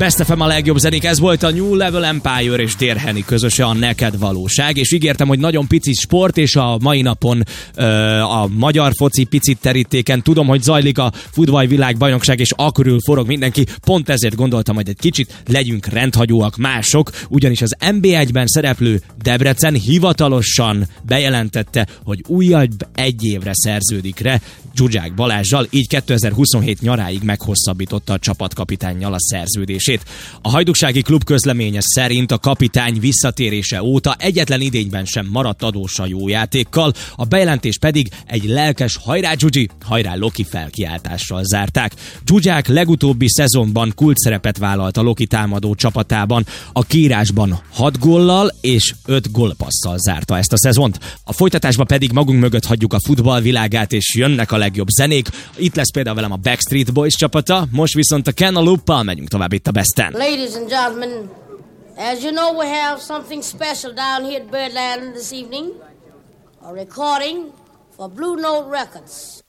Best FM a legjobb zenék, ez volt a New Level Empire és Dear Henny közöse a Neked valóság, és ígértem, hogy nagyon pici sport, és a mai napon a magyar foci picit terítéken tudom, hogy zajlik a futballvilágbajnokság, és akörül forog mindenki, pont ezért gondoltam, hogy egy kicsit legyünk rendhagyóak mások, ugyanis az NB1-ben szereplő Debrecen hivatalosan bejelentette, hogy újabb egy évre szerződik rá Zsuzsák Balázssal, így 2027 nyaráig meghosszabbította a csapatkapitánnyal a szerződését. A hajdúsági klub közleménye szerint a kapitány visszatérése óta egyetlen idényben sem maradt adós a jó játékkal, a bejelentés pedig egy lelkes hajrá Zsuzsi, hajrá Loki felkiáltással zárták. Zsuzsák legutóbbi szezonban kulcsszerepet vállalt a Loki támadó csapatában, a kiírásban 6 góllal és 5 gólpasszal zárta ezt a szezont. A folytatásban pedig magunk mögött hagyjuk a futballvilágát, és jönnek a legjobb zenék. Itt lesz például velem a Backstreet Boys csapata, most viszont a Cantaloupe-pal megyünk tovább itt a Besten. Ladies and gentlemen, as you know, we have something special down here at Birdland this evening. A recording for Blue Note Records.